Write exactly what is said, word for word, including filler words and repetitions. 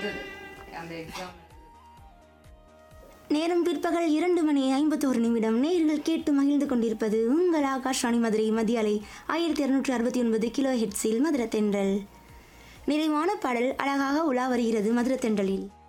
வந்தது அந்த எக்ஸாம். நேரம் பிற்பகல் இரண்டு மணி ஐம்பத்தோரு நிமிடம். நேர்கள் கேட்டு மகிழ்ந்து கொண்டிருப்பது உங்கள் ஆகாஷ்வாணி மதுரை மத்திய அலை ஆயிரத்தி இருநூற்றி அறுபத்தி ஒன்பது கிலோ ஹெட்ஸில் மதுரை தென்றல். நிறைவான பாடல் அழகாக உலா வருகிறது மதுரை தென்றலில்.